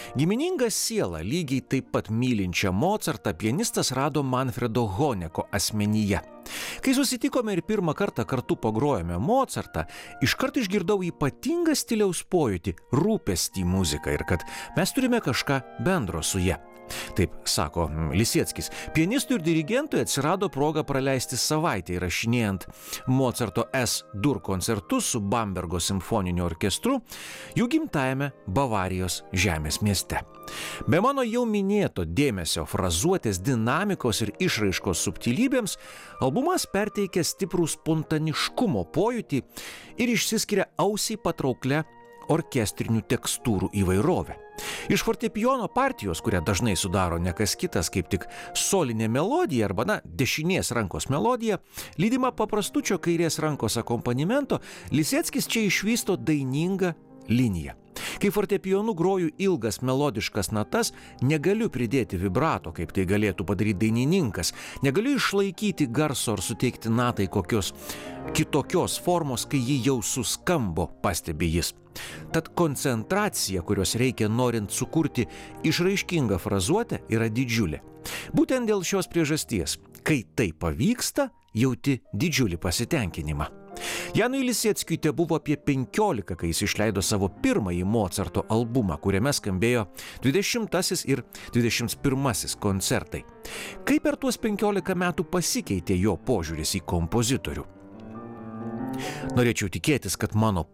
Giminingą sielą, lygiai taip pat mylinčią Mocartą, pianistas rado Manfredo Honeko asmenyje. Kai susitikome ir pirmą kartą kartu pagrojome Mocartą, iškart išgirdau ypatingą stiliaus pojūtį, rūpestį muziką ir kad mes turime kažką bendro su ja. Taip sako Lisieckis. Pianistui ir dirigentui atsirado proga praleisti savaitę įrašinėjant Mocarto S-dur koncertus su Bambergo simfoniniu orkestru jų gimtajame Bavarijos žemės mieste. Be mano jau minėto dėmesio frazuotės, dinamikos ir išraiškos subtilybėms, albumas perteikia stiprų spontaniškumo pojūtį ir išsiskiria ausiai patrauklia orkestrinių tekstūrų įvairovė. Iš fortepijono partijos, kurią dažnai sudaro ne kas kitas kaip tik solinė melodija arba dešinės rankos melodija, lydima paprastučio kairės rankos akompanimento, Lisieckis čia išvysto dainingą liniją. Kai fortepijonu groju ilgas melodiškas natas, negaliu pridėti vibrato, kaip tai galėtų padaryti dainininkas, negaliu išlaikyti garso ar suteikti natai kokios kitokios formos, kai ji jau suskambo, pastebi jis. Tad koncentracija, kurios reikia norint sukurti išraiškingą frazuotę, yra didžiulė. Būtent dėl šios priežasties, kai tai pavyksta, jauti didžiulį pasitenkinimą. Janui Liseckiui tebuvo apie 15, kai jis išleido savo pirmąjį Mocarto albumą, kuriame skambėjo 20 ir 21 koncertai. Kaip per tuos 15 metų pasikeitė jo požiūris į kompozitorių? Norėčiau tikėtis, kad mano